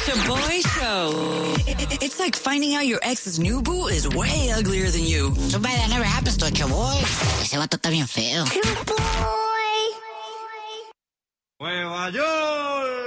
Chaboy Show. It's like finding out your ex's new boo is way uglier than you. Too bad that never happens to a Chaboy. Ese vato está bien feo. Nueva York.